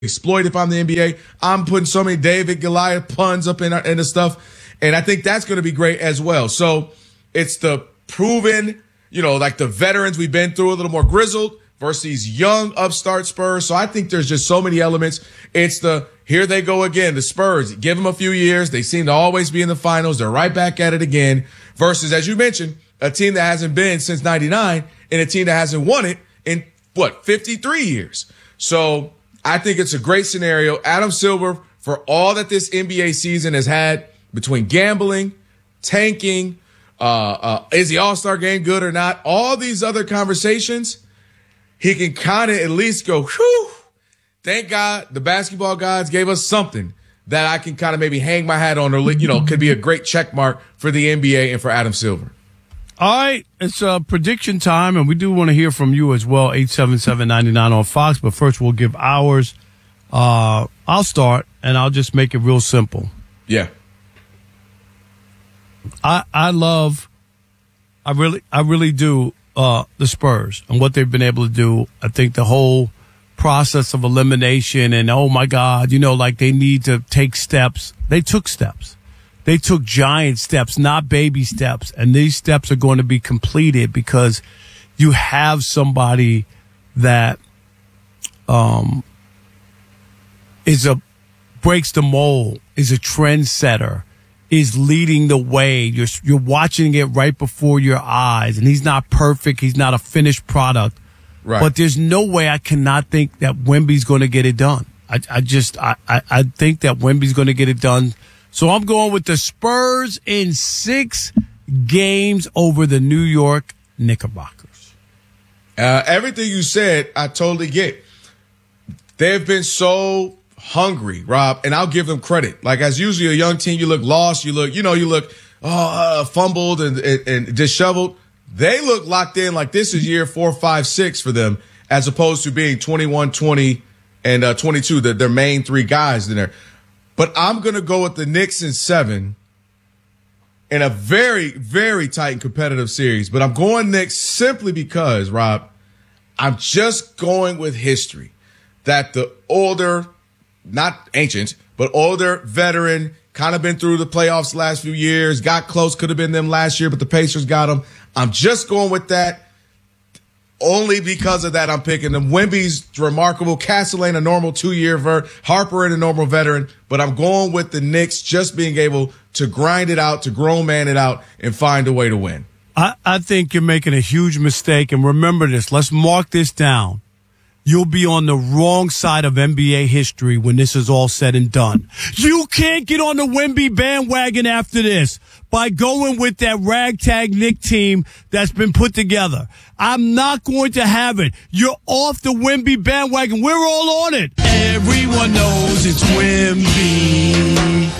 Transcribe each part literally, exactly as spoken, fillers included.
exploit if I'm the N B A. I'm putting so many David Goliath puns up in, in the stuff. And I think that's going to be great as well. So it's the proven, you know, like the veterans we've been through, a little more grizzled versus these young upstart Spurs. So I think there's just so many elements. It's the, here they go again, the Spurs. Give them a few years. They seem to always be in the finals. They're right back at it again versus, as you mentioned, a team that hasn't been since ninety-nine and a team that hasn't won it in, what, fifty-three years. So I think it's a great scenario. Adam Silver, for all that this N B A season has had between gambling, tanking, uh, uh, is the All-Star game good or not, all these other conversations, he can kind of at least go, whew, thank God the basketball gods gave us something that I can kind of maybe hang my hat on or, you know, could be a great check mark for the N B A and for Adam Silver. All right, it's uh, prediction time, and we do want to hear from you as well, eight seven seven, nine nine on Fox. But first, we'll give ours. Uh, I'll start, and I'll just make it real simple. Yeah. I I love, I really, I really do, uh, the Spurs and what they've been able to do. I think the whole process of elimination and, oh, my God, you know, like they need to take steps. They took steps. They took giant steps, not baby steps. And these steps are going to be completed because you have somebody that um, is a breaks the mold, is a trendsetter, is leading the way. You're you're watching it right before your eyes. And he's not perfect. He's not a finished product. Right. But there's no way I cannot think that Wemby's going to get it done. I, I just I, I, I think that Wemby's going to get it done. So I'm going with the Spurs in six games over the New York Knickerbockers. Uh, everything you said, I totally get. They've been so hungry, Rob, and I'll give them credit. Like, as usually a young team, you look lost, you look, you know, you look oh, uh, fumbled and, and, and disheveled. They look locked in like this is year four, five, six for them, as opposed to being twenty-one, twenty, and uh, twenty-two, the, their main three guys in there. But I'm going to go with the Knicks in seven in a very, very tight and competitive series. But I'm going Knicks simply because, Rob, I'm just going with history. That the older, not ancient, but older veteran, kind of been through the playoffs the last few years, got close, could have been them last year, but the Pacers got them. I'm just going with that. Only because of that, I'm picking them. Wemby's remarkable. Castle ain't a normal two-year vert. Harper ain't a normal veteran. But I'm going with the Knicks just being able to grind it out, to grown man it out, and find a way to win. I, I think you're making a huge mistake. And remember this. Let's mark this down. You'll be on the wrong side of N B A history when this is all said and done. You can't get on the Wemby bandwagon after this by going with that ragtag Knick team that's been put together. I'm not going to have it. You're off the Wemby bandwagon. We're all on it. Everyone knows it's Wemby.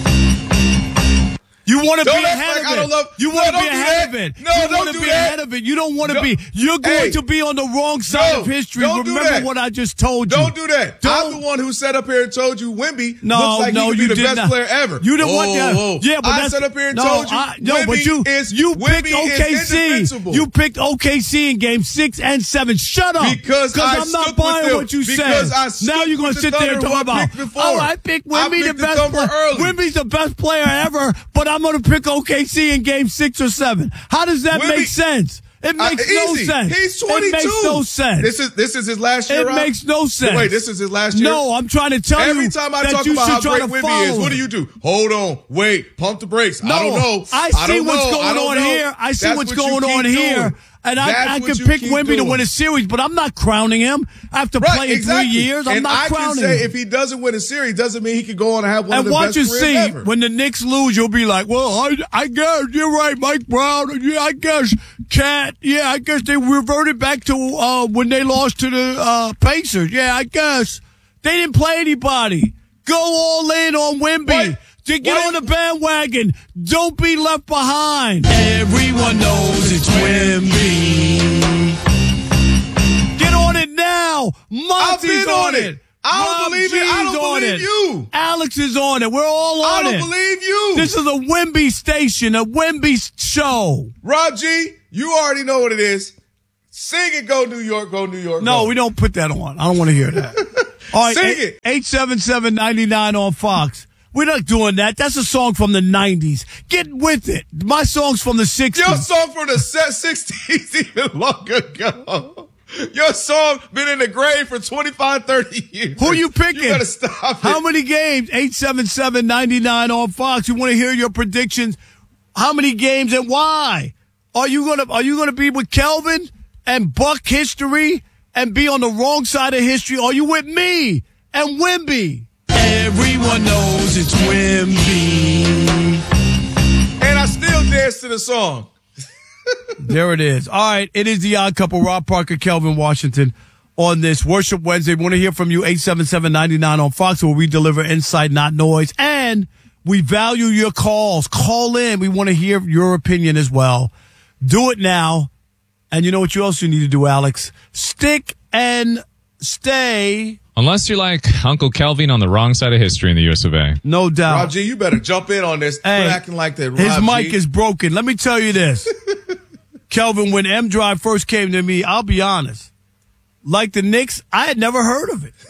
You want to be ahead of it. Love, you want to no, be ahead of it. No, you don't want to do be that. ahead of it. You don't want to no. be. You're going hey, to be on the wrong side no, of history. Don't Remember do that. what I just told you. Don't do that. Don't. I'm the one who sat up here and told you Wemby no, looks like no, he could you be the did best not. player ever. You didn't oh, want that. Oh, yeah, but I that's, sat up here and no, told you. I, no, Wemby but you is, you Wemby picked O K C. You picked O K C in game six and seven. Shut up. Because I I'm not stuck buying with what you because said. I stuck now you're going to sit there and talk about, oh, I picked Wemby the best player. Wemby's the best player ever, but I'm going to pick O K C in game six or seven. How does that Wemby, make sense? It makes uh, no sense. He's twenty-two. It makes no sense. This is this is his last year. It Rob? makes no sense. Wait, this is his last year. No, I'm trying to tell Every you. Every time I that talk you about how great Wemby is, what do you do? Hold on, wait, pump the brakes. No, I don't know. I I see don't what's know. going on know. here. I see That's what's what going on here. Doing. And I, I can you pick Wemby doing. to win a series, but I'm not crowning him after right, playing exactly. three years. I'm and not I crowning can say him. If he doesn't win a series, doesn't mean he could go on and have one and of the best best careers see, ever. When the Knicks lose, you'll be like, well, I, I guess you're right, Mike Brown. Yeah, I guess Cat. Yeah, I guess they reverted back to uh, when they lost to the uh, Pacers. Yeah, I guess they didn't play anybody. Go all in on Wemby. What? To get what? on the bandwagon. Don't be left behind. Everyone knows it's Wemby. Get on it now. Monty's on, on it. it. I don't Rob believe G's it. I don't on believe it. you. Alex is on it. We're all on it. I don't it. believe you. This is a Wemby station, a Wemby show. Rob G, you already know what it is. Sing it, go New York, go New York. No, go. we don't put that on. I don't want to hear that. All right, Sing eight, it. eight seven seven, nine nine on Fox. We're not doing that. That's a song from the nineties. Get with it. My song's from the sixties. Your song from the sixties even long ago. Your song been in the grave for twenty-five, thirty years. Who you picking? You better stop it. How many games? eight seven seven, nine nine on Fox. You want to hear your predictions? How many games and why? Are you gonna Are you gonna be with Kelvin and buck history and be on the wrong side of history? Are you with me and Wimby? Everyone knows it's Wimby. And I still dance to the song. There it is. All right. It is the Odd Couple, Rob Parker, Kelvin Washington on this Worship Wednesday. We want to hear from you, eight seven seven, nine nine on Fox, where we deliver insight, not noise. And we value your calls. Call in. We want to hear your opinion as well. Do it now. And you know what you also need to do, Alex? Stick and stay. Unless you're like Uncle Kelvin on the wrong side of history in the U S of A. No doubt. Rob G, you better jump in on this. Hey, Quit acting like that, Rob his mic G. is broken. Let me tell you this. Kelvin, when M Drive first came to me, I'll be honest. Like the Knicks, I had never heard of it.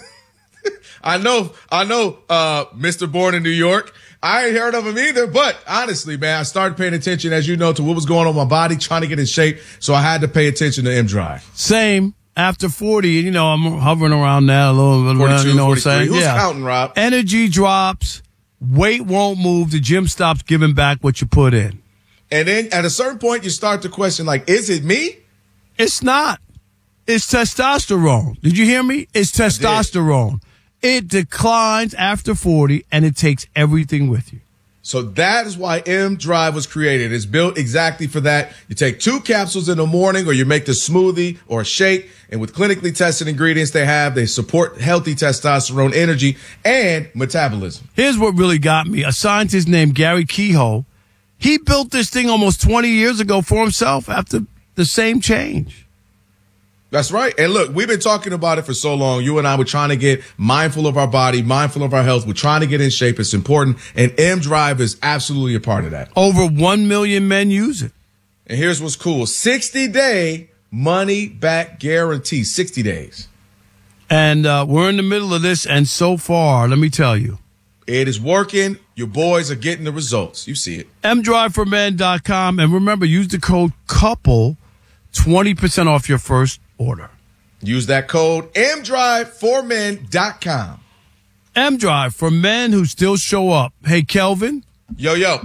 I know, I know, uh, Mister Born in New York. I ain't heard of him either, but honestly, man, I started paying attention, as you know, to what was going on in my body, trying to get in shape. So I had to pay attention to M Drive. Same. After forty, you know, I'm hovering around that a little bit. forty-two, You know what I'm saying? Who's yeah. counting, Rob? Energy drops. Weight won't move. The gym stops giving back what you put in. And then at a certain point, you start to question, like, is it me? It's not. It's testosterone. Did you hear me? It's testosterone. It declines after forty, and it takes everything with you. So that is why M Drive was created. It's built exactly for that. You take two capsules in the morning, or you make the smoothie or a shake. And with clinically tested ingredients they have, they support healthy testosterone, energy, and metabolism. Here's what really got me. A scientist named Gary Kehoe, he built this thing almost twenty years ago for himself after the same change. That's right. And look, we've been talking about it for so long. You and I were trying to get mindful of our body, mindful of our health. We're trying to get in shape. It's important. And M Drive is absolutely a part of that. Over one million men use it. And here's what's cool. sixty day money back guarantee. sixty days. And uh, we're in the middle of this. And so far, let me tell you, it is working. Your boys are getting the results. You see it. M drive for men dot com. And remember, use the code COUPLE, twenty percent off your first order. Use that code M drive for men dot com. M-Drive for men who still show up. Hey, Kelvin. Yo, yo.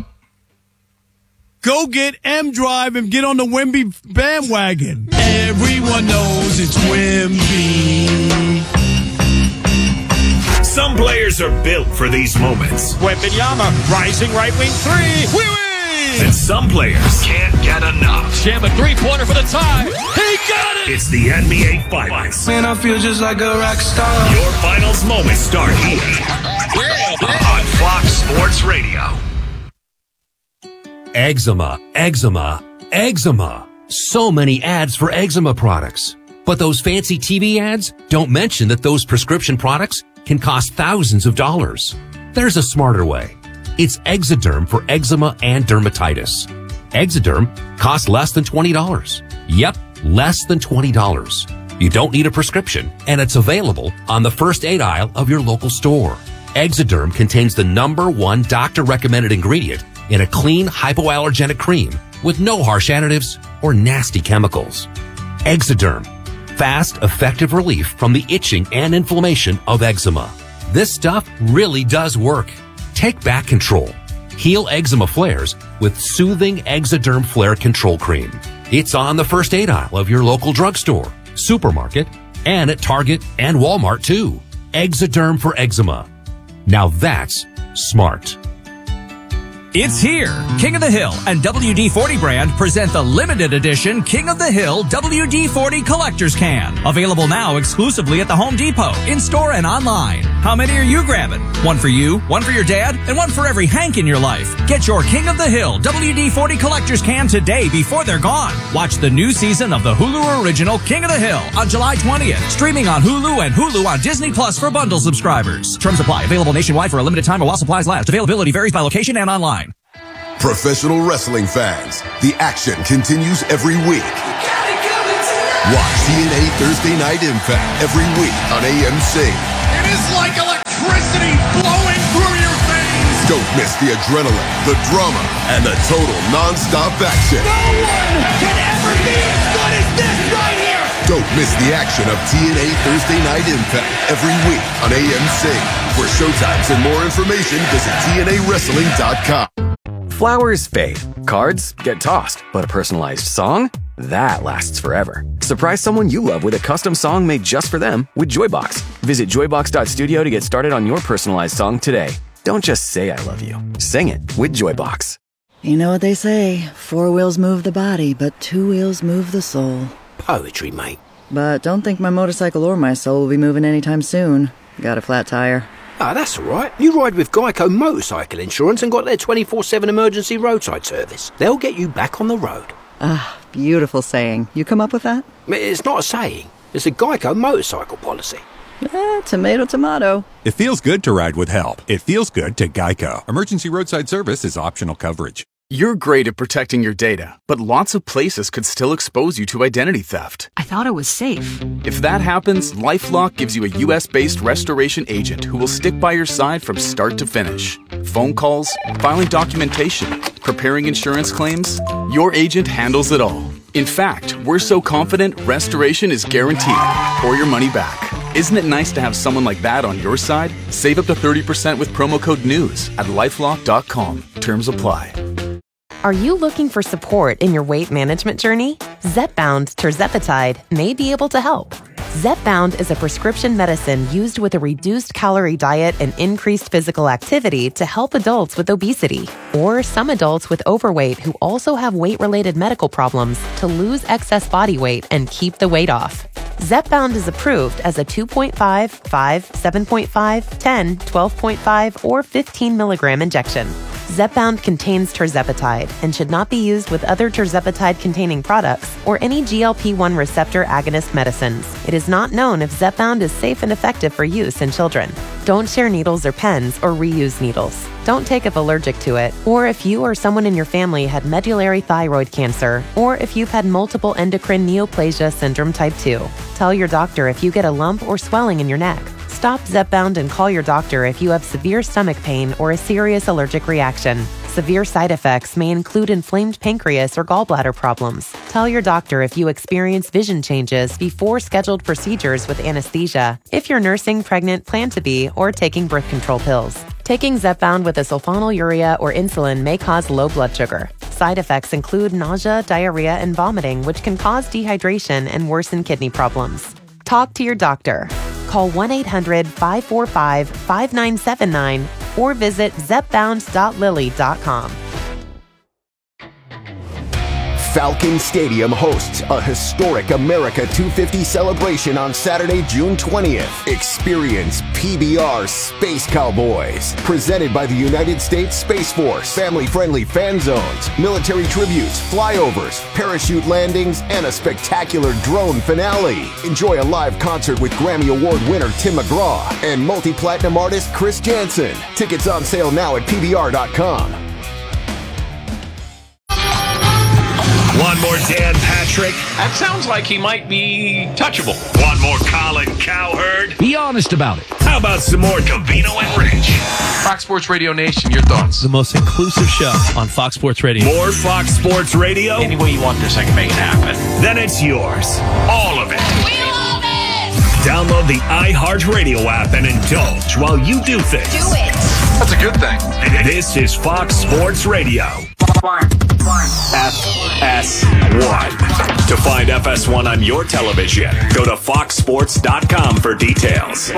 Go get M-Drive and get on the Wimby bandwagon. Everyone knows it's Wimby. Some players are built for these moments. Wembanyama, rising right wing three. We win! And some players can't get enough. Jam a three-pointer for the tie. He got it! It's the N B A Finals. Man, I feel just like a rock star. Your finals moments start here on Fox Sports Radio. Eczema, eczema, eczema. So many ads for eczema products. But those fancy T V ads don't mention that those prescription products can cost thousands of dollars. There's a smarter way. It's Exoderm for eczema and dermatitis. Exoderm costs less than twenty dollars. Yep, less than twenty dollars. You don't need a prescription, and it's available on the first aid aisle of your local store. Exoderm contains the number one doctor-recommended ingredient in a clean, hypoallergenic cream with no harsh additives or nasty chemicals. Exoderm. Fast, effective relief from the itching and inflammation of eczema. This stuff really does work. Take back control. Heal eczema flares with soothing Exoderm Flare Control Cream. It's on the first aid aisle of your local drugstore, supermarket, and at Target and Walmart too. Exoderm for eczema. Now that's smart. It's here. King of the Hill and W D forty brand present the limited edition King of the Hill W D forty Collector's Can. Available now exclusively at the Home Depot, in-store and online. How many are you grabbing? One for you, one for your dad, and one for every Hank in your life. Get your King of the Hill W D forty Collector's Can today before they're gone. Watch the new season of the Hulu original King of the Hill on July twentieth. Streaming on Hulu and Hulu on Disney Plus for bundle subscribers. Terms apply. Available nationwide for a limited time or while supplies last. Availability varies by location and online. Professional wrestling fans, the action continues every week. Watch T N A Thursday Night Impact every week on A M C. is like electricity flowing through your veins. Don't miss the adrenaline, the drama, and the total non-stop action. No one can ever be as good as this right here. Don't miss the action of T N A Thursday Night Impact every week on A M C. For showtimes and more information, visit T N A wrestling dot com. Flowers fade, cards get tossed, but a personalized song? That lasts forever. Surprise someone you love with a custom song made just for them with Joybox. Visit joybox dot studio to get started on your personalized song today. Don't just say I love you. Sing it with Joybox. You know what they say, four wheels move the body, but two wheels move the soul. Poetry, mate. But don't think my motorcycle or my soul will be moving anytime soon. Got a flat tire. Ah, that's all right. You ride with Geico Motorcycle Insurance and got their twenty-four seven emergency roadside service. They'll get you back on the road. Ah, beautiful saying. You come up with that? It's not a saying. It's a Geico motorcycle policy. Eh, tomato, tomato. It feels good to ride with help. It feels good to Geico. Emergency roadside service is optional coverage. You're great at protecting your data, but lots of places could still expose you to identity theft. I thought it was safe. If that happens, LifeLock gives you a U S-based restoration agent who will stick by your side from start to finish. Phone calls, filing documentation, preparing insurance claims, your agent handles it all. In fact, we're so confident restoration is guaranteed or your money back. Isn't it nice to have someone like that on your side? Save up to thirty percent with promo code NEWS at lifelock dot com. Terms apply. Are you looking for support in your weight management journey? Zepbound tirzepatide may be able to help. Zepbound is a prescription medicine used with a reduced calorie diet and increased physical activity to help adults with obesity or some adults with overweight who also have weight-related medical problems to lose excess body weight and keep the weight off. Zepbound is approved as a two point five, five, seven point five, ten, twelve point five, or fifteen milligram injection. Zepbound contains tirzepatide and should not be used with other tirzepatide-containing products or any G L P one receptor agonist medicines. It is not known if Zepbound is safe and effective for use in children. Don't share needles or pens or reuse needles. Don't take if allergic to it, or if you or someone in your family had medullary thyroid cancer, or if you've had multiple endocrine neoplasia syndrome type two. Tell your doctor if you get a lump or swelling in your neck. Stop Zepbound and call your doctor if you have severe stomach pain or a serious allergic reaction. Severe side effects may include inflamed pancreas or gallbladder problems. Tell your doctor if you experience vision changes before scheduled procedures with anesthesia, if you're nursing, pregnant, plan to be, or taking birth control pills. Taking Zepbound with a sulfonylurea or insulin may cause low blood sugar. Side effects include nausea, diarrhea, and vomiting, which can cause dehydration and worsen kidney problems. Talk to your doctor. Call one eight hundred, five four five, five nine seven nine or visit zepbound dot lilly dot com. Falcon Stadium hosts a historic America two fifty celebration on Saturday, June twentieth. Experience P B R Space Cowboys, presented by the United States Space Force. Family-friendly fan zones, military tributes, flyovers, parachute landings, and a spectacular drone finale. Enjoy a live concert with Grammy Award winner Tim McGraw and multi-platinum artist Chris Jansen. Tickets on sale now at P B R dot com. One more Dan Patrick. That sounds like he might be touchable. One more Colin Cowherd. Be honest about it. How about some more Covino and Rich? Fox Sports Radio Nation, your thoughts? The most inclusive show on Fox Sports Radio. More Fox Sports Radio? Any way you want this, I can make it happen. Then it's yours. All of it. We love it! Download the iHeartRadio app and indulge while you do things. Do it. That's a good thing. This is Fox Sports Radio. One. F S one. To find F S one on your television, go to fox sports dot com for details.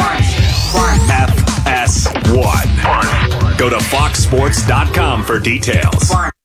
F S one. Go to fox sports dot com for details.